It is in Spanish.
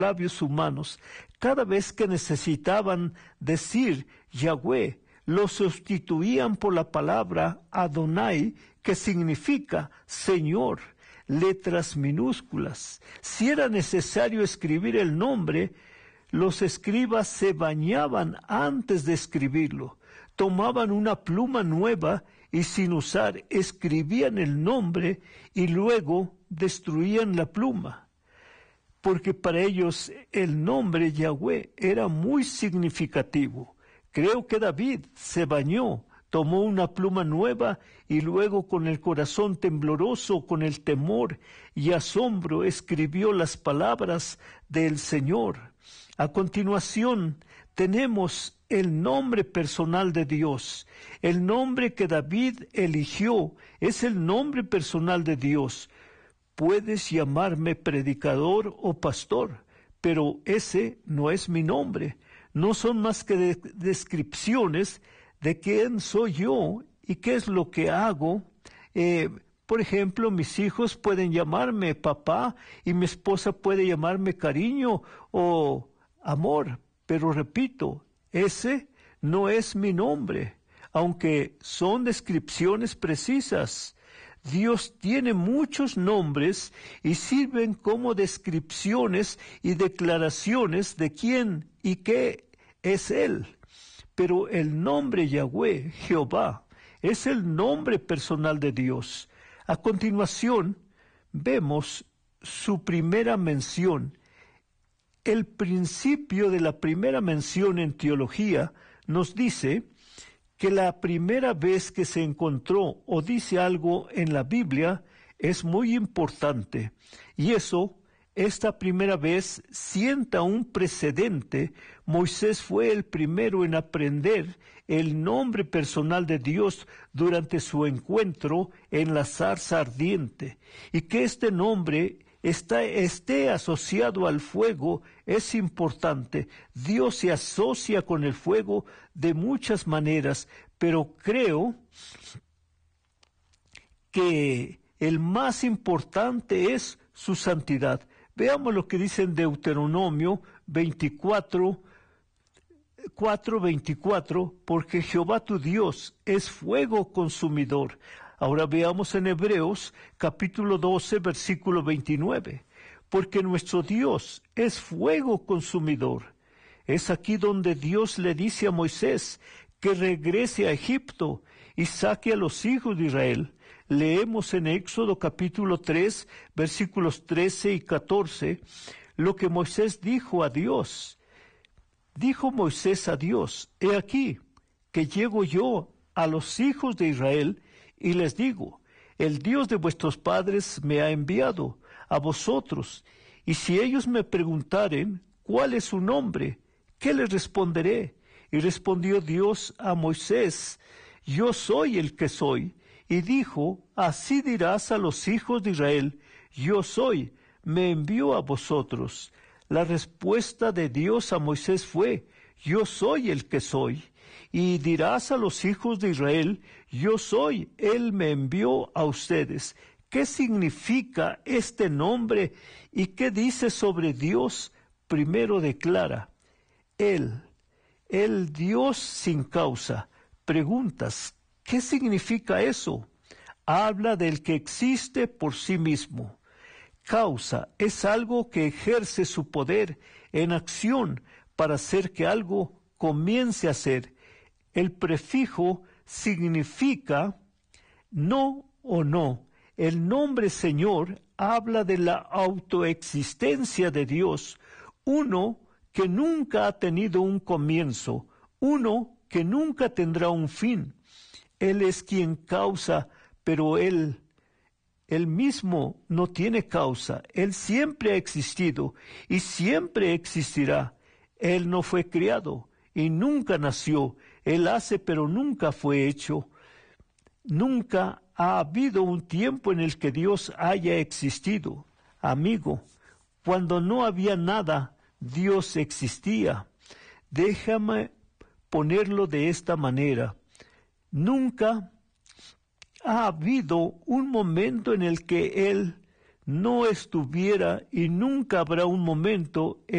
labios humanos. Cada vez que necesitaban decir Yahweh, lo sustituían por la palabra Adonai, que significa Señor, letras minúsculas. Si era necesario escribir el nombre, los escribas se bañaban antes de escribirlo. Tomaban una pluma nueva y sin usar escribían el nombre y luego destruían la pluma, porque para ellos el nombre Yahweh era muy significativo. Creo que David se bañó, tomó una pluma nueva y luego con el corazón tembloroso, con el temor y asombro, escribió las palabras del Señor. A continuación, tenemos el nombre personal de Dios. El nombre que David eligió es el nombre personal de Dios. Puedes llamarme predicador o pastor, pero ese no es mi nombre. No son más que descripciones de quién soy yo y qué es lo que hago. Por ejemplo, mis hijos pueden llamarme papá y mi esposa puede llamarme cariño o amor, pero repito, ese no es mi nombre, aunque son descripciones precisas. Dios tiene muchos nombres y sirven como descripciones y declaraciones de quién y qué es Él. Pero el nombre Yahweh, Jehová, es el nombre personal de Dios. A continuación, vemos su primera mención. El principio de la primera mención en teología nos dice que la primera vez que se encontró o dice algo en la Biblia es muy importante, y esta primera vez sienta un precedente. Moisés fue el primero en aprender el nombre personal de Dios durante su encuentro en la zarza ardiente, y que este nombre esté asociado al fuego es importante. Dios se asocia con el fuego de muchas maneras, pero creo que el más importante es su santidad. Veamos lo que dice en Deuteronomio 4:24, porque Jehová tu Dios es fuego consumidor. Ahora veamos en Hebreos capítulo 12, versículo 29. Porque nuestro Dios es fuego consumidor. Es aquí donde Dios le dice a Moisés que regrese a Egipto y saque a los hijos de Israel. Leemos en Éxodo capítulo 3, versículos 13 y 14, lo que Moisés dijo a Dios. Dijo Moisés a Dios: he aquí que llego yo a los hijos de Israel y les digo: el Dios de vuestros padres me ha enviado a vosotros, y si ellos me preguntaren cuál es su nombre, ¿qué les responderé? Y respondió Dios a Moisés: yo soy el que soy. Y dijo: así dirás a los hijos de Israel: yo soy, me envió a vosotros. La respuesta de Dios a Moisés fue: yo soy el que soy. Y dirás a los hijos de Israel: yo soy, Él me envió a ustedes. ¿Qué significa este nombre y qué dice sobre Dios? Primero declara: el Dios sin causa. Preguntas: ¿qué significa eso? Habla del que existe por sí mismo. Causa es algo que ejerce su poder en acción para hacer que algo comience a ser. El prefijo significa no o no. El nombre Señor habla de la autoexistencia de Dios, uno que nunca ha tenido un comienzo, uno que nunca tendrá un fin. Él es quien causa, pero Él mismo no tiene causa. Él siempre ha existido y siempre existirá. Él no fue criado y nunca nació. Él hace, pero nunca fue hecho. Nunca ha habido un tiempo en el que Dios haya existido. Amigo, cuando no había nada, Dios existía. Déjame ponerlo de esta manera. Nunca ha habido un momento en el que Él no estuviera y nunca habrá un momento